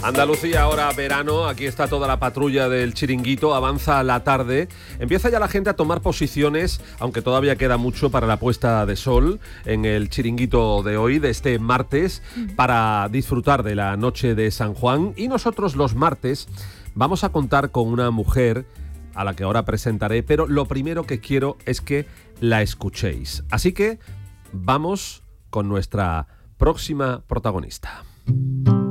Andalucía, ahora verano, aquí está toda la patrulla del Chiringuito, avanza la tarde, empieza ya la gente a tomar posiciones, aunque todavía queda mucho para la puesta de sol en el Chiringuito de hoy, de este martes, para disfrutar de la noche de San Juan. Y nosotros los martes vamos a contar con una mujer a la que ahora presentaré, pero lo primero que quiero es que la escuchéis. Así que vamos con nuestra próxima protagonista.